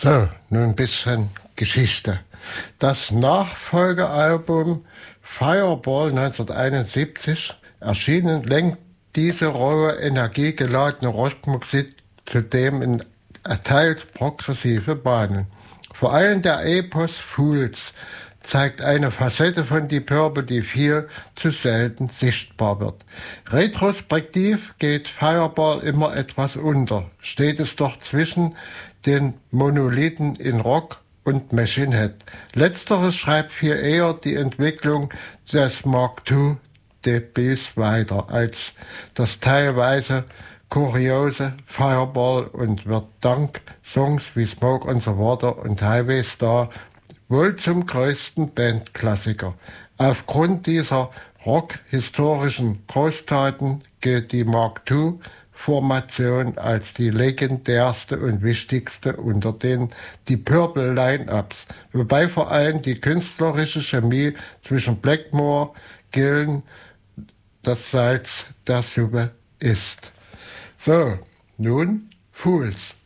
So, nun ein bisschen Geschichte. Das Nachfolgealbum Fireball 1971 erschienen, lenkt diese rohe, energiegeladene Rockmusik zudem in teils progressive Bahnen. Vor allem der Epos Fools zeigt eine Facette von Deep Purple, die viel zu selten sichtbar wird. Retrospektiv geht Fireball immer etwas unter, steht es doch zwischen den Monolithen in Rock und Machine Head. Letzteres schreibt viel eher die Entwicklung des Mark II Debüts weiter als das teilweise kuriose Fireball und wird dank Songs wie Smoke on the Water und Highway Star wohl zum größten Bandklassiker. Aufgrund dieser rockhistorischen Großtaten gilt die Mark II-Formation als die legendärste und wichtigste unter den Deep Purple Line-Ups, wobei vor allem die künstlerische Chemie zwischen Blackmore, Gillan das Salz der Suppe ist. So, nun Fools.